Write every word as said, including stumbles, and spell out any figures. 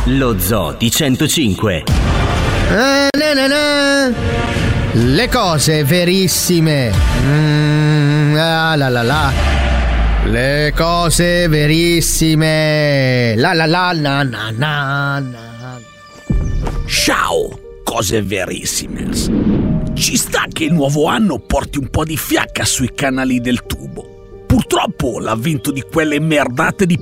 Lo Zoo di centocinque. Ah, na na na. Le cose verissime. Mm, ah, la la la. Le cose verissime. La la la na na na na. Ciao, cose verissime. Ci sta che il nuovo anno porti un po' di fiacca sui canali del tubo. Purtroppo l'avvento di quelle merdate di